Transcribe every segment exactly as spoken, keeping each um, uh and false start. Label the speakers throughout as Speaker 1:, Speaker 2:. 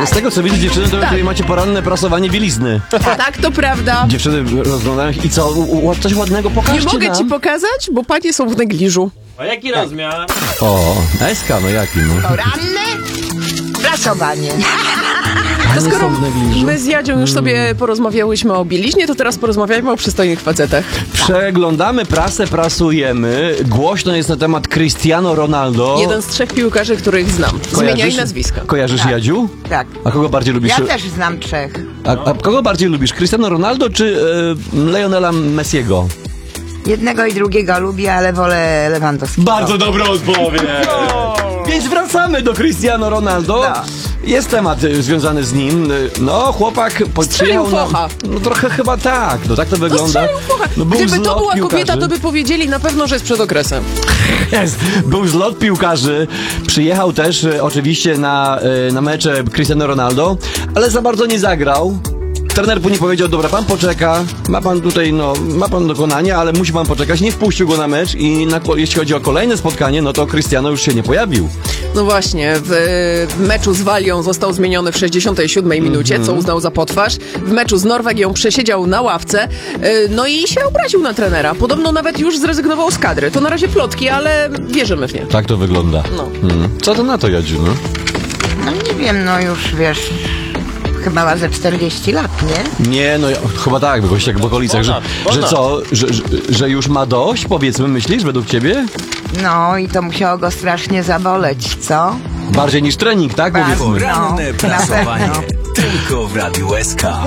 Speaker 1: Z tego co widzę, dziewczyny, to
Speaker 2: Tak.
Speaker 1: tutaj macie poranne prasowanie bielizny.
Speaker 2: Tak, to prawda.
Speaker 1: Dziewczyny rozglądają ich i co? U, u, coś ładnego
Speaker 2: Nie
Speaker 1: pokażcie
Speaker 2: mogę
Speaker 1: nam.
Speaker 2: ci pokazać, bo panie są w negliżu.
Speaker 3: A jaki rozmiar?
Speaker 1: O, Eska, no jaki, no.
Speaker 4: Poranne prasowanie.
Speaker 2: To skoro
Speaker 1: są w negliżu.
Speaker 2: my z Jadzią już sobie porozmawiałyśmy o bieliźnie, to teraz porozmawiajmy o przystojnych facetach.
Speaker 1: Przeglądamy prasę, prasujemy. Głośno jest na temat Cristiano Ronaldo.
Speaker 2: Jeden z trzech piłkarzy, których znam. Zmienia i nazwiska.
Speaker 1: Kojarzysz Jadziu?
Speaker 4: Tak.
Speaker 1: A kogo bardziej lubisz?
Speaker 4: Ja też znam trzech.
Speaker 1: A, a kogo bardziej lubisz? Cristiano Ronaldo czy e, Lionela Messiego?
Speaker 4: Jednego i drugiego lubię, ale wolę Lewandowskiego.
Speaker 1: Bardzo dobra odpowiedź. Więc wracamy do Cristiano Ronaldo.
Speaker 4: No.
Speaker 1: Jest temat y, związany z nim. Y, No, chłopak po- przyjechał na...
Speaker 2: focha.
Speaker 1: No trochę chyba tak. No tak to wygląda.
Speaker 2: Strzelił focha.
Speaker 1: No, był
Speaker 2: Gdyby to
Speaker 1: zlot
Speaker 2: była
Speaker 1: piłkarzy.
Speaker 2: kobieta, to by powiedzieli na pewno, że jest przed okresem.
Speaker 1: Jest. Był zlot piłkarzy. Przyjechał też y, oczywiście na, y, na mecze Cristiano Ronaldo, ale za bardzo nie zagrał. Trener później powiedział, dobra, pan poczeka, ma pan tutaj, no, ma pan dokonania, ale musi pan poczekać. Nie wpuścił go na mecz i na, jeśli chodzi o kolejne spotkanie, no to Cristiano już się nie pojawił.
Speaker 2: No właśnie, w, w meczu z Walią został zmieniony w sześćdziesiątej siódmej minucie, co uznał za potwarz. W meczu z Norwegią przesiedział na ławce, y, no i się obraził na trenera. Podobno nawet już zrezygnował z kadry. To na razie plotki, ale wierzymy w nie.
Speaker 1: Tak to wygląda.
Speaker 2: No.
Speaker 1: Hmm. Co to na to, Jadziu, no?
Speaker 4: No nie wiem, no już wiesz, chyba ma ze czterdzieści lat, nie?
Speaker 1: Nie, no ja- chyba tak, bo gość jak w okolicach, że,
Speaker 3: Ponad,
Speaker 1: że
Speaker 3: ponad.
Speaker 1: co, że, że, że już ma dość, powiedzmy, myślisz, według ciebie?
Speaker 4: No i to musiało go strasznie zaboleć, co?
Speaker 1: Bardziej niż trening, tak,
Speaker 4: Bardzo.
Speaker 1: powiedzmy?
Speaker 5: Poranne
Speaker 4: No,
Speaker 5: prasowanie.
Speaker 4: na pewno.
Speaker 5: Tylko w Radiu S K.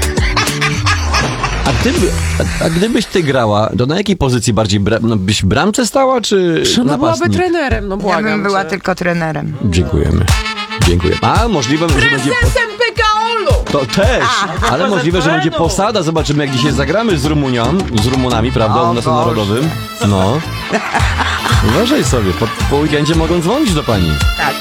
Speaker 1: A, gdyby, a, a gdybyś ty grała, to na jakiej pozycji bardziej, bra, no, byś w bramce stała, czy
Speaker 2: Ona byłaby
Speaker 1: napastnik?
Speaker 2: trenerem, no
Speaker 4: Ja
Speaker 2: błagam
Speaker 4: bym była
Speaker 2: cię.
Speaker 4: tylko trenerem.
Speaker 1: Dziękujemy. Dziękuję. A, możliwe, że będzie...
Speaker 2: Prezesem P K O-lu!
Speaker 1: To też, ale możliwe, że będzie posada. Zobaczymy, jak dzisiaj zagramy z Rumunią, z Rumunami, prawda,
Speaker 4: O
Speaker 1: u nas
Speaker 4: Boże.
Speaker 1: narodowym. No. Uważaj sobie, po, po weekendzie mogą dzwonić do pani.
Speaker 4: Tak.